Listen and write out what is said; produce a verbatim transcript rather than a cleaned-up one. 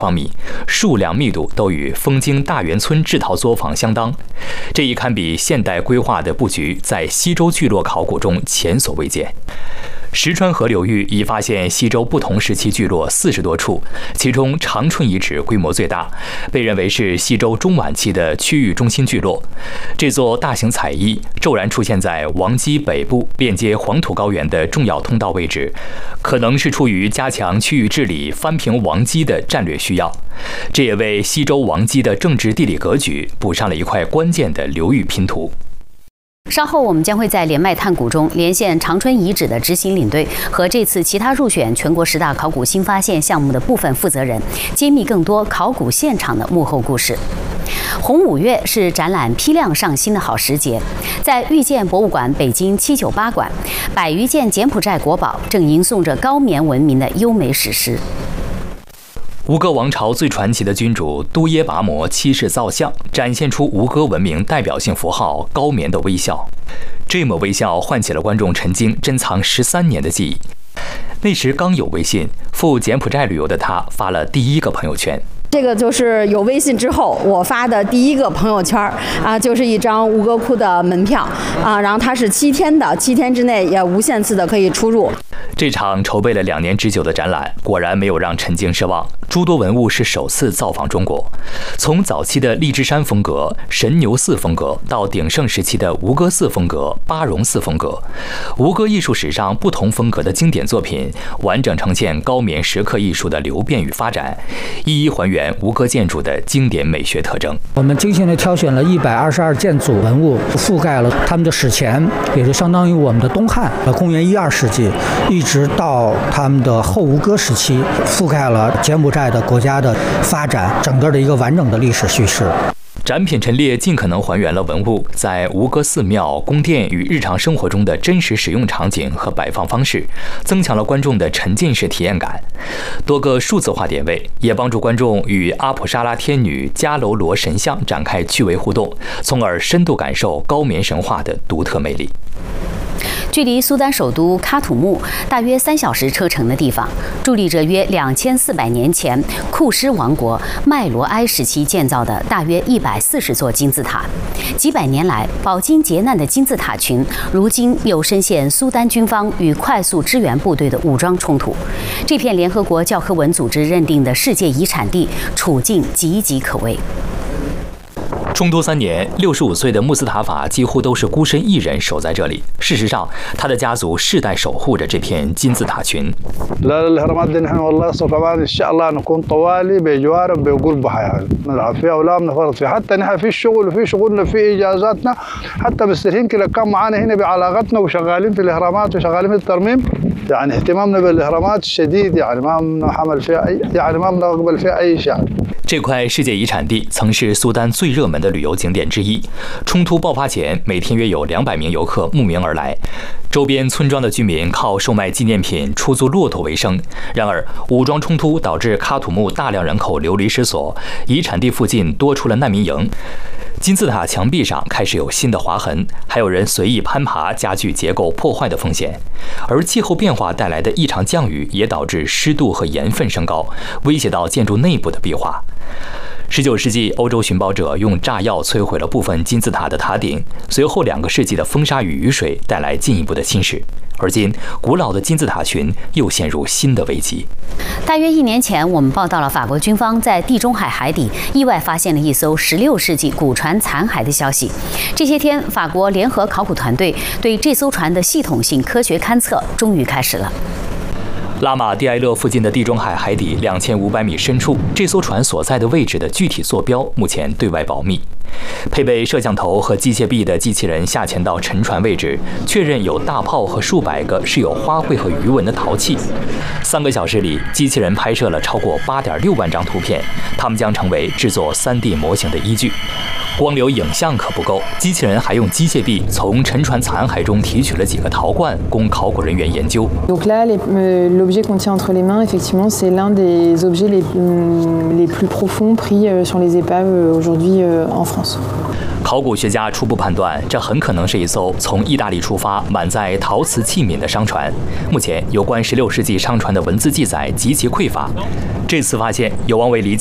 方米，数量密度都与枫泾大圆村制陶作坊相当。这一堪比现代规划的布局，在西周聚落考古中前所未见。石川河流域已发现西周不同时期聚落四十多处，其中长春遗址规模最大，被认为是西周中晚期的区域中心聚落。这座大型彩衣骤然出现在王畿北部连接黄土高原的重要通道位置，可能是出于加强区域治理、翻平王畿的战略需要。这也为西周王畿的政治地理格局补上了一块关键的流域拼图。 稍后我们将会在连麦探古中连线长春遗址的执行领队和这次其他入选全国十大考古新发现项目的部分负责人，揭秘更多考古现场的幕后故事。红五月是展览批量上新的好时节，在遇见博物馆北京七九八馆，百余件柬埔寨国宝正吟诵着高棉文明的优美史诗。 吴哥王朝最传奇的君主都耶拔摩七世造像，展现出吴哥文明代表性符号高棉的微笑。这抹微笑唤起了观众陈经珍藏十三年的记忆。那时刚有微信，赴柬埔寨旅游的他发了第一个朋友圈。 这个就是有微信之后我发的第一个朋友圈啊，就是一张吴哥窟的门票啊，然后它是七天的，七天之内也无限次的可以出入。 这场筹备了两年之久的展览，果然没有让陈经失望。诸多文物是首次造访中国，从早期的荔枝山风格、神牛寺风格，到鼎盛时期的吴哥寺风格、巴戎寺风格，吴哥艺术史上不同风格的经典作品，完整呈现高棉石刻艺术的流变与发展，一一还原吴哥建筑的经典美学特征。 我们精心地挑选了一百二十二件组文物，覆盖了他们的史前，也就相当于我们的东汉，公元一二世纪，一直到他们的后吴哥时期，覆盖了柬埔寨的国家的发展，整个的一个完整的历史叙事。 展品陈列尽可能还原了文物在吴哥寺庙、宫殿与日常生活中的真实使用场景和摆放方式，增强了观众的沉浸式体验感。多个数字化点位也帮助观众与阿普沙拉天女、迦楼罗神像展开趣味互动，从而深度感受高棉神话的独特魅力。 距离苏丹首都喀土穆大约三小时车程的地方，伫立着约两千四百年前库施王国麦罗埃时期建造的大约一百四十座金字塔。几百年来饱经劫难的金字塔群，如今又深陷苏丹军方与快速支援部队的武装冲突。这片联合国教科文组织认定的世界遗产地，处境岌岌可危。 中都三年，六十五岁的穆斯塔法几乎都是孤身一人守在这里。事实上，他的家族世代守护着这片金字塔群。 يعني اهتمامنا بالاهرامات شديد يعني ما نحمل فيها اي يعني ما بنقبل فيها اي شيء。 这块世界遗产地曾是苏丹最热门的旅游景点之一。冲突爆发前，每天约有两百名游客慕名而来。周边村庄的居民靠售卖纪念品、出租骆驼为生。然而，武装冲突导致喀土穆大量人口流离失所，遗产地附近多出了难民营。金字塔墙壁上开始有新的划痕，还有人随意攀爬，加剧结构破坏的风险。而气候变化带来的异常降雨也导致湿度和盐分升高，威胁到建筑内部的壁画。十九世纪，欧洲寻宝者用炸药摧毁了部分金字塔的塔顶，随后两个世纪的风沙与雨水带来进一步的侵蚀。而今，古老的金字塔群又陷入新的危机。 大约一年前，我们报道了法国军方在地中海海底意外发现了一艘十六世纪古船残骸的消息。这些天，法国联合考古团队对这艘船的系统性科学勘测终于开始了。 拉玛蒂埃勒附近的地中海海底两千五百米深处，这艘船所在的位置的具体坐标目前对外保密。配备摄像头和机械臂的机器人下潜到沉船位置，确认有大炮和数百个是有花卉和鱼纹的陶器。三个小时里，机器人拍摄了超过八点六万张图片，它们将成为制作 三 D 模型的依据。 光留影像可不够，机器人还用机械臂从沉船残骸中提取了几个陶罐，供考古人员研究。 Donc là, l'objet qu'on tient entre les mains, effectivement, c'est l'un des objets les les plus profonds pris sur les épaves aujourd'hui en France. 考古学家初步判断，这很可能是一艘从意大利出发、满载陶瓷器皿的商船。目前，有关十六世纪商船的文字记载极其匮乏。这次发现有望为理解